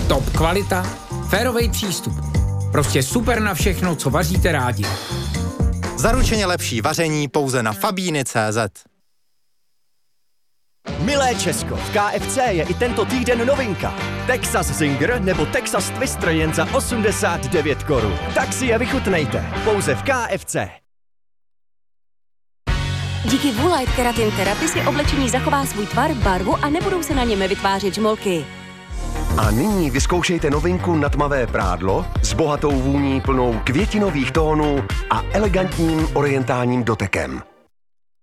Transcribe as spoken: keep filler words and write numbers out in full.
Top kvalita, férovej přístup. Prostě super na všechno, co vaříte rádi. Zaručeně lepší vaření pouze na fabíny tečka cé zet. Milé Česko, v K F C je i tento týden novinka. Texas Zinger nebo Texas Twister jen za osmdesát devět korun. Tak si je vychutnejte, pouze v K F C. Díky Woolite Keratin Therapy si oblečení zachová svůj tvar, barvu a nebudou se na něm vytvářet žmolky. A nyní vyzkoušejte novinku na tmavé prádlo s bohatou vůní plnou květinových tónů a elegantním orientálním dotekem.